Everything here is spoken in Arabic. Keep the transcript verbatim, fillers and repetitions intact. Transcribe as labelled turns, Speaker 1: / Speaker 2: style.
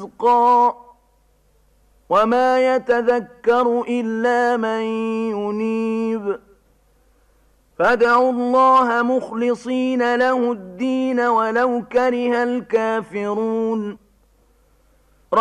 Speaker 1: رزقا وما يتذكر إلا من ينيب فادعوا الله مخلصين له الدين ولو كره الكافرون